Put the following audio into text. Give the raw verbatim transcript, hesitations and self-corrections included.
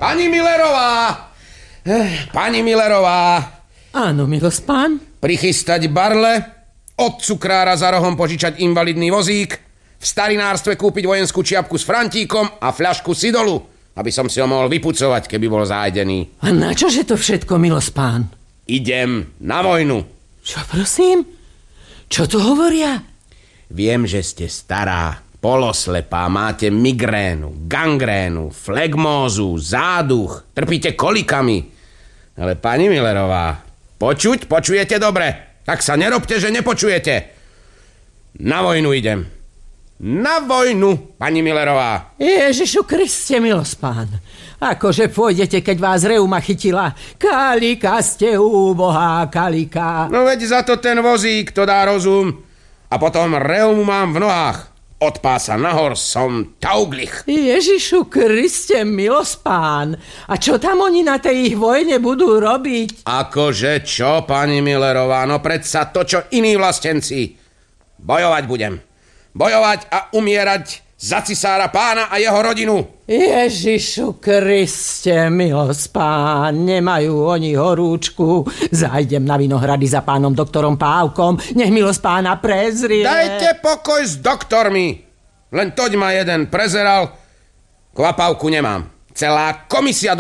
Pani Millerová! Eh, pani Millerová! Áno, milospán. Prichystať barle, od cukrára za rohom požičať invalidný vozík, v starinárstve kúpiť vojenskú čiapku s Frantíkom a fľašku Sidolu, aby som si ho mohol vypucovať, keby bol zájdený. A na čože to všetko, milospán? Idem na vojnu. Čo, prosím? Čo to hovoria? Viem, že ste stará, poloslepá, máte migrénu, gangrénu, flegmózu, záduch, trpíte kolikami. Ale pani Millerová, počuť, počujete dobre? Tak sa nerobte, že nepočujete. Na vojnu idem. Na vojnu, pani Millerová. Ježišu Kriste, milospán. Akože pôjdete, keď vás reuma chytila? Kalika ste úbohá, kalika. No veď za to ten vozík, to dá rozum. A potom reumu mám v nohách. Od pása nahor som tauglich. Ježišu Kriste, milospán. A čo tam oni na tej ich vojne budú robiť? Akože čo, pani Millerová? No predsa to, čo iní vlastenci. Bojovať budem. Bojovať a umierať za cisára pána a jeho rodinu. Ježišu Kriste, milospán, nemajú oni horúčku. Zajdem na Vinohrady za pánom doktorom Pávkom, nech milospána prezrie. Dajte pokoj s doktormi. Len toť ma jeden prezeral, kvapavku nemám. Celá komisia